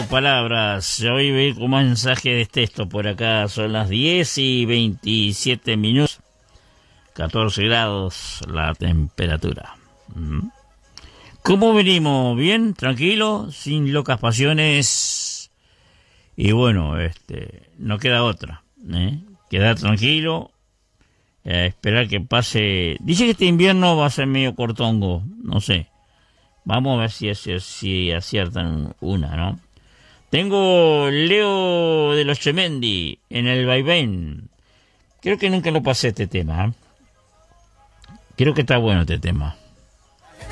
tus palabras. Hoy veo un mensaje de texto por acá. Son las 10:27. 14 grados la temperatura. ¿Cómo venimos? ¿Bien? ¿Tranquilo? ¿Sin locas pasiones? Y bueno, no queda otra, quedar tranquilo, esperar que pase. Dice que este invierno va a ser medio cortongo, no sé. Vamos a ver si aciertan una, ¿no? Tengo Leo de los Chemendi en el vaivén. Creo que nunca lo pasé este tema, Creo que está bueno este tema.